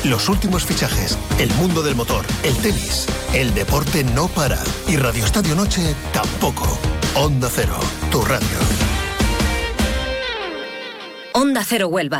los últimos fichajes, el mundo del motor, el tenis. El deporte no para. Y Radio Estadio Noche tampoco. Onda Cero, tu radio. Onda Cero Huelva.